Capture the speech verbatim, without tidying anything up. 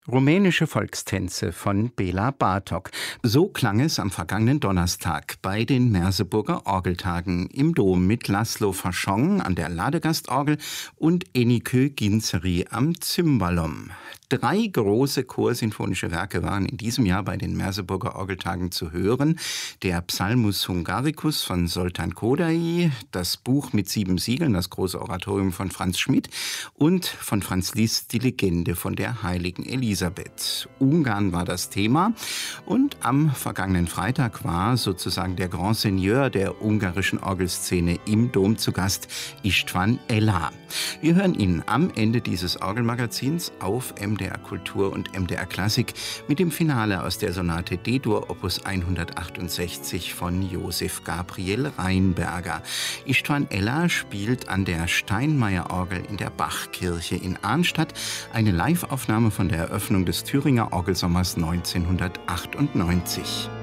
Rumänische Volkstänze von Béla Bartók. So klang es am vergangenen Donnerstag bei den Merseburger Orgeltagen im Dom mit Laszlo Faschong an der Ladegastorgel und Enikö Ginczeri am Cimbalom. Drei große chorsinfonische Werke waren in diesem Jahr bei den Merseburger Orgeltagen zu hören. Der Psalmus Hungaricus von Zoltán Kodály, das Buch mit sieben Siegeln, das große Oratorium von Franz Schmidt und von Franz Liszt die Legende von der heiligen Elisabeth. Ungarn war das Thema und am vergangenen Freitag war sozusagen der Grand Seigneur der ungarischen Orgelszene im Dom zu Gast, István Ella. Wir hören ihn am Ende dieses Orgelmagazins auf M D R Kultur und M D R Klassik mit dem Finale aus der Sonate D-Dur Opus hundertachtundsechzig von Josef Gabriel Rheinberger. István Ella spielt an der Steinmeier-Orgel in der Bachkirche in Arnstadt, eine Live-Aufnahme von der Eröffnung des Thüringer Orgelsommers neunzehnhundertachtundneunzig.